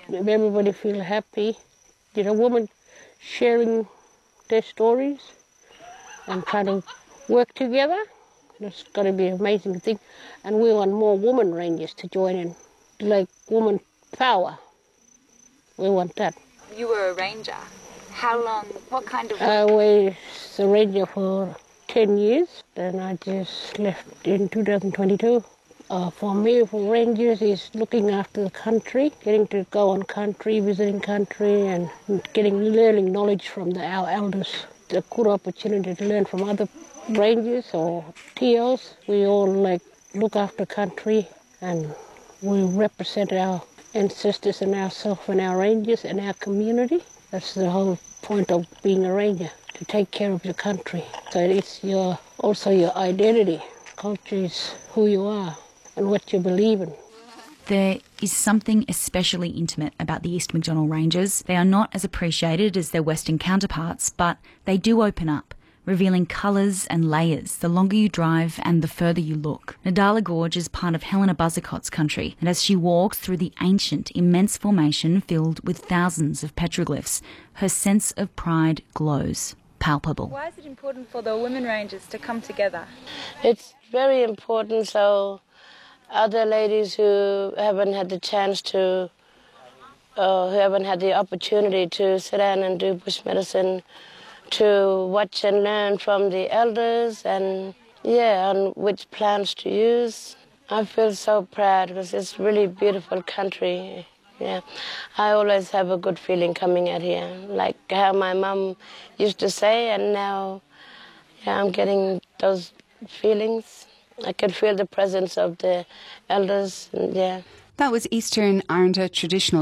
everybody feel happy. You know, women sharing their stories and trying to work together. It's going to be an amazing thing. And we want more women rangers to join in, like woman power. We want that. You were a ranger. How long, what kind of work? I was a ranger for 10 years. Then I just left in 2022. For me, for rangers is looking after the country, getting to go on country, visiting country, and learning knowledge from our elders. It's a good opportunity to learn from other rangers or TLs. We all look after country, and we represent our ancestors and ourselves and our rangers and our community. That's the whole point of being a ranger, to take care of your country. So it's also your identity. Culture is who you are and what you believe in. There is something especially intimate about the East MacDonnell Ranges. They are not as appreciated as their Western counterparts, but they do open up, revealing colours and layers the longer you drive and the further you look. Nadala Gorge is part of Helena Buzzacot's country, and as she walks through the ancient, immense formation filled with thousands of petroglyphs, her sense of pride glows, palpable. Why is it important for the women rangers to come together? It's very important so other ladies who haven't had the chance to, who haven't had the opportunity to sit down and do bush medicine, to watch and learn from the elders and, on which plants to use. I feel so proud because it's really beautiful country. Yeah, I always have a good feeling coming out here, like how my mum used to say, and now I'm getting those feelings. I can feel the presence of the elders, and That was Eastern Aranda traditional